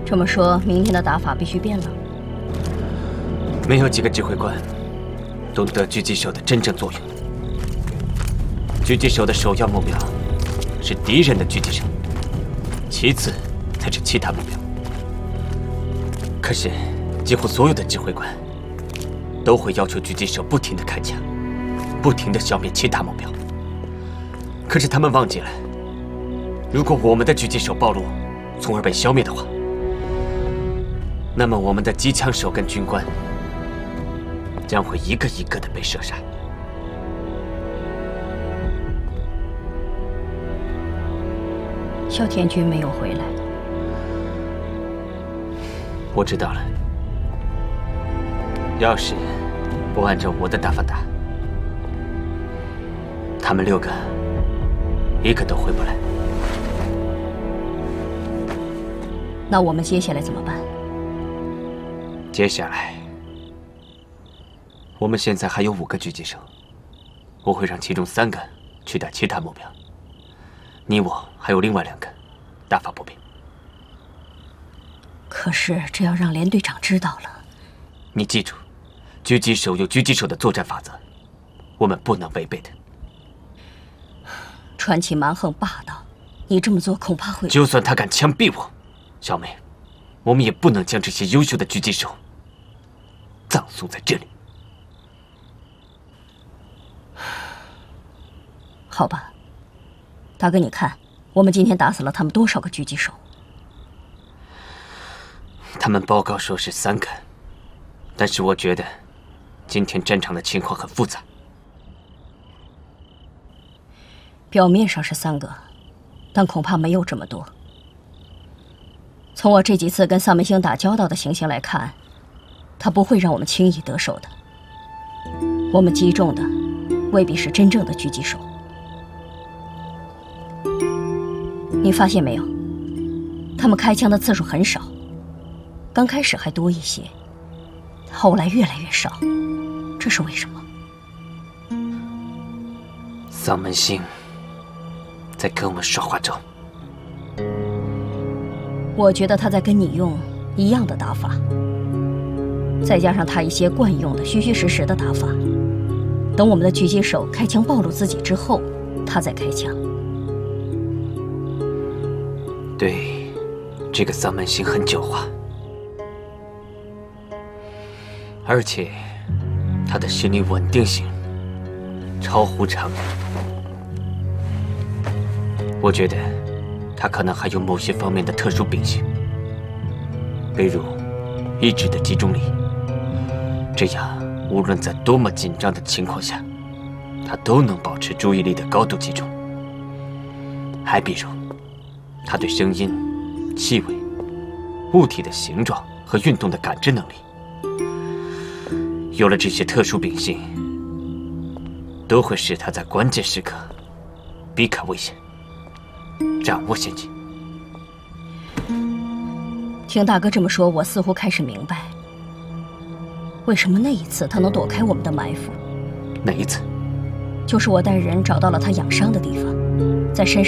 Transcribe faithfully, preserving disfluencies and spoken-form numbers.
这么说，明天的打法必须变了。 没有几个指挥官懂得狙击手的真正作用。狙击手的首要目标是敌人的狙击手，其次才是其他目标。可是，几乎所有的指挥官都会要求狙击手不停地开枪，不停地消灭其他目标。可是他们忘记了，如果我们的狙击手暴露，从而被消灭的话，那么我们的机枪手跟军官将会一个一个的被射杀。 萧田军没有回来。 我知道了。要是不按照我的打法打，他们六个一个都回不来。 那我们接下来怎么办？ 接下来，我们现在还有五个狙击手，我会让其中三个去打其他目标，你我还有另外两个，打法不变。 可是这要让连队长知道了。 你记住，狙击手有狙击手的作战法则，我们不能违背的。 川崎蛮横霸道，你这么做恐怕会…… 就算他敢枪毙我，小梅，我们也不能将这些优秀的狙击手葬送在这里。 好吧，大哥，你看，我们今天打死了他们多少个狙击手？ 他们报告说是三个，但是我觉得今天战场的情况很复杂。 表面上是三个，但恐怕没有这么多。从我这几次跟萨门星打交道的情形来看，他不会让我们轻易得手的。我们击中的未必是真正的狙击手。你发现没有？他们开枪的次数很少，刚开始还多一些，后来越来越少，这是为什么？ 萨门星在跟我们耍花招。 我觉得他在跟你用一样的打法，再加上他一些惯用的虚虚实实的打法。等我们的狙击手开枪暴露自己之后，他再开枪。 对，这个萨门星很狡猾，而且他的心理稳定性超乎常人。我觉得他可能还有某些方面的特殊秉性，比如意志的集中力，这样无论在多么紧张的情况下，他都能保持注意力的高度集中。还比如他对声音、气味、物体的形状和运动的感知能力。有了这些特殊秉性，都会使他在关键时刻避开危险，掌握先机。 听大哥这么说，我似乎开始明白，为什么那一次他能躲开我们的埋伏。 哪一次？ 就是我带人找到了他养伤的地方，在深山